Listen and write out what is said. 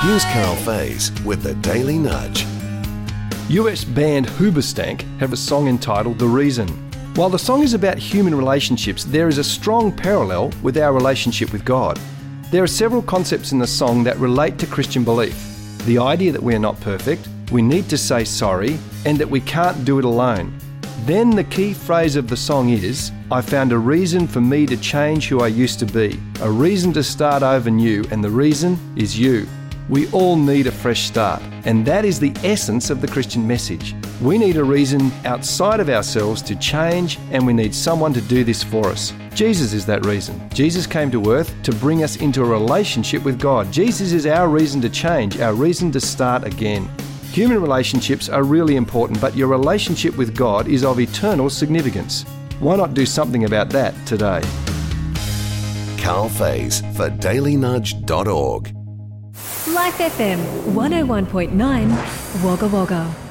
Here's Carl Faze with the Daily Nudge. US band Hoobastank have a song entitled The Reason. While the song is about human relationships, there is a strong parallel with our relationship with God. There are several concepts in the song that relate to Christian belief. The idea that we are not perfect, we need to say sorry, and that we can't do it alone. Then the key phrase of the song is, I found a reason for me to change who I used to be, a reason to start over new, and the reason is you. We all need a fresh start, and that is the essence of the Christian message. We need a reason outside of ourselves to change, and we need someone to do this for us. Jesus is that reason. Jesus came to earth to bring us into a relationship with God. Jesus is our reason to change, our reason to start again. Human relationships are really important, but your relationship with God is of eternal significance. Why not do something about that today? Carl Faze for dailynudge.org. Life FM 101.9 Wagga Wagga.